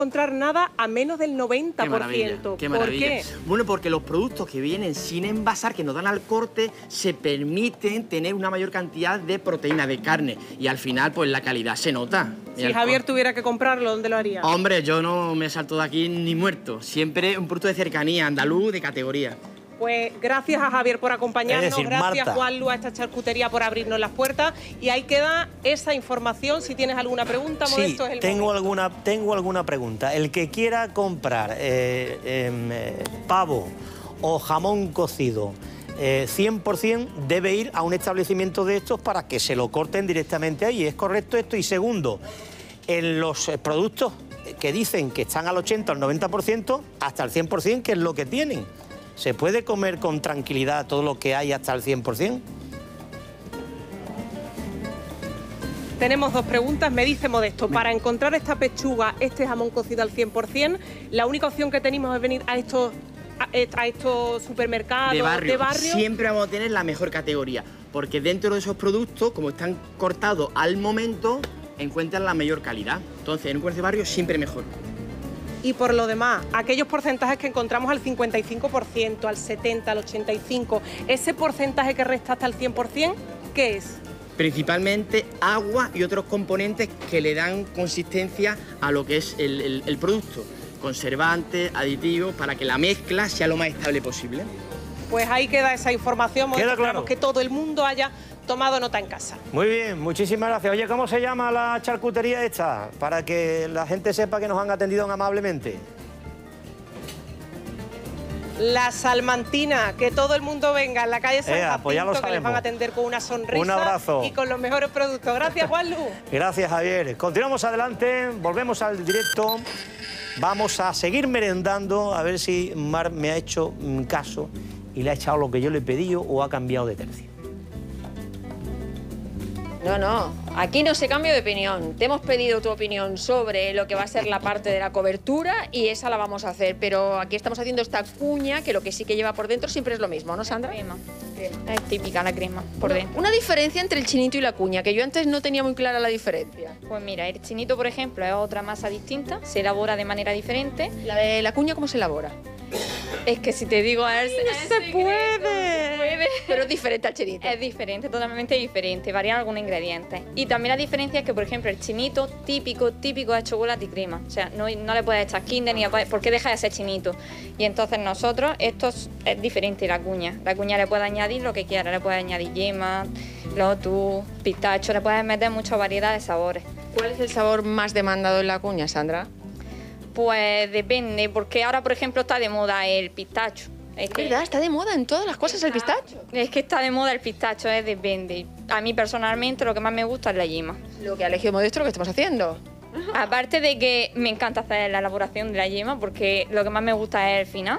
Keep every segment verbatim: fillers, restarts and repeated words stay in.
encontrar nada a menos del noventa por ciento. Qué maravilla, qué maravilla. ¿Por qué? Bueno, porque los productos que vienen sin envasar, que nos dan al corte, se permiten tener una mayor cantidad de proteína, de carne. Y al final, pues la calidad se nota. Si Javier tuviera que comprarlo, ¿dónde lo haría? Hombre, yo no me salto de aquí ni muerto. Siempre un producto de cercanía, andaluz, de categoría. Pues gracias a Javier por acompañarnos, es decir, gracias Marta. Juanlu a esta charcutería por abrirnos las puertas y ahí queda esa información. Si tienes alguna pregunta, Sí, Modesto, es el tengo momento. alguna, tengo alguna pregunta. El que quiera comprar eh, eh, pavo o jamón cocido eh, cien por cien debe ir a un establecimiento de estos para que se lo corten directamente ahí. ¿Es correcto esto? Y segundo, en los productos que dicen que están al ochenta o al noventa por ciento, hasta el cien por cien, ¿qué es lo que tienen? ¿Se puede comer con tranquilidad todo lo que hay hasta el cien por cien? Tenemos dos preguntas. Me dice Modesto, para encontrar esta pechuga, este jamón cocido al cien por cien, la única opción que tenemos es venir a estos, a, a estos supermercados De barrio. de barrio. Siempre vamos a tener la mejor categoría, porque dentro de esos productos, como están cortados al momento, encuentran la mayor calidad. Entonces, en un comercio de barrio siempre mejor. Y por lo demás, aquellos porcentajes que encontramos al cincuenta y cinco por ciento, al setenta por ciento, al ochenta y cinco por ciento, ese porcentaje que resta hasta el cien por cien, ¿qué es? Principalmente agua y otros componentes que le dan consistencia a lo que es el, el, el producto. Conservantes, aditivos, para que la mezcla sea lo más estable posible. Pues ahí queda esa información. Queda claro. Esperamos que todo el mundo haya tomado nota en casa. Muy bien, muchísimas gracias. Oye, ¿cómo se llama la charcutería esta? Para que la gente sepa que nos han atendido amablemente. La Salmantina, que todo el mundo venga en la calle San Ea, pues ya lo Jacinto, que les van a sabemos. atender con una sonrisa. Un abrazo. Y con los mejores productos. Gracias, Juanlu. Gracias, Javier. Continuamos adelante, volvemos al directo. Vamos a seguir merendando, a ver si Mar me ha hecho mm, caso y le ha echado lo que yo le he pedido o ha cambiado de tercio. No, no, aquí no se cambia de opinión. Te hemos pedido tu opinión sobre lo que va a ser la parte de la cobertura y esa la vamos a hacer. Pero aquí estamos haciendo esta cuña, que lo que sí que lleva por dentro siempre es lo mismo, ¿no, Sandra? Crema. Es típica la crema por dentro. Una diferencia entre el chinito y la cuña, que yo antes no tenía muy clara la diferencia. Pues mira, el chinito, por ejemplo, es otra masa distinta, se elabora de manera diferente. ¿La de la cuña cómo se elabora? Es que si te digo, a ver, no es se secreto, puede. se puede. Pero es diferente al chinito. Es diferente, totalmente diferente, varían algunos ingredientes. Y también la diferencia es que, por ejemplo, el chinito típico, típico es chocolate y crema. O sea, no, no le puedes echar Kinder ni a, porque deja de ser chinito. Y entonces nosotros, esto es, es diferente la cuña. La cuña le puedes añadir lo que quieras, le puedes añadir yema, lotus, pistacho, le puedes meter mucha variedad de sabores. ¿Cuál es el sabor más demandado en la cuña, Sandra? Pues depende, porque ahora, por ejemplo, está de moda el pistacho. Es que, ¿Verdad? Está de moda en todas las cosas el pistacho. es que está de moda el pistacho, es depende. A mí personalmente lo que más me gusta es la yema. Lo que ha elegido Modesto, lo que estamos haciendo. Aparte de que me encanta hacer la elaboración de la yema, porque lo que más me gusta es el final,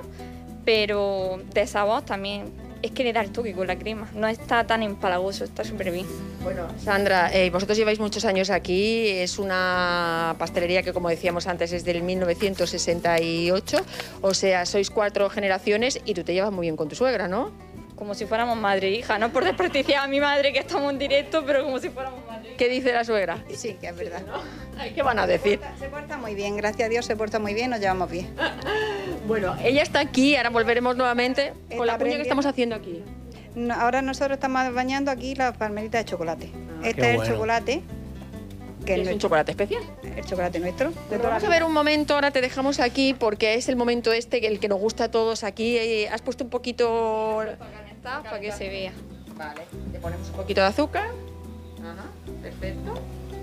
pero de sabor también es que le da el toque con la crema. No está tan empalagoso, está súper bien. Bueno, Sandra, eh, vosotros lleváis muchos años aquí, es una pastelería que, como decíamos antes, es del mil novecientos sesenta y ocho, o sea, sois cuatro generaciones y tú te llevas muy bien con tu suegra, ¿no? Como si fuéramos madre e hija, no por desprestigiar a mi madre que estamos en directo, pero como si fuéramos madre e hija. ¿Qué dice la suegra? Sí, que es verdad. ¿Qué van a decir? Se porta muy bien, gracias a Dios se porta muy bien, nos llevamos bien. Bueno, ella está aquí, ahora volveremos nuevamente con la Está cuña que aprendiendo. estamos haciendo aquí. No, ahora nosotros estamos bañando aquí las palmeritas de chocolate. este qué es bueno. el chocolate, que Es un nuestro- chocolate especial. el chocolate nuestro. de toda la Vamos a vida. ver un momento, ahora te dejamos aquí porque es el momento este que el que nos gusta a todos aquí. Eh, Has puesto un poquito... Está para que se vea. Vale, le ponemos un poquito de azúcar. Ajá, perfecto.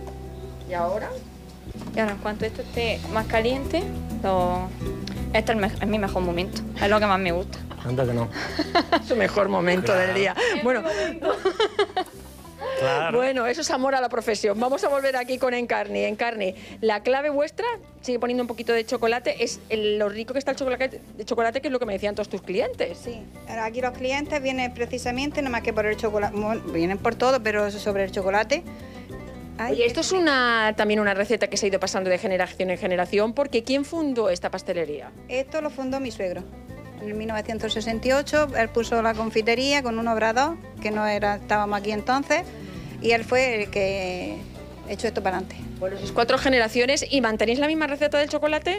¿Y ahora? Y ahora, en cuanto esto esté más caliente, lo... este es, el me- es mi mejor momento, es lo que más me gusta. Anda que no. Es su mejor momento del día. Bueno, Claro. bueno, eso es amor a la profesión. Vamos a volver aquí con Encarni. Encarni, la clave vuestra, sigue poniendo un poquito de chocolate, es el- lo rico que está el chocolate, de chocolate, que es lo que me decían todos tus clientes. Sí, ahora aquí los clientes vienen precisamente, nada más que por el chocolate, bueno, vienen por todo, pero sobre el chocolate. Ay, Oye, esto es una, también una receta que se ha ido pasando de generación en generación, porque ¿quién fundó esta pastelería? Esto lo fundó mi suegro. En mil novecientos sesenta y ocho, él puso la confitería con un obrador, que no era, estábamos aquí entonces, y él fue el que, hecho esto para adelante. Bueno, sois cuatro generaciones y mantenéis la misma receta del chocolate.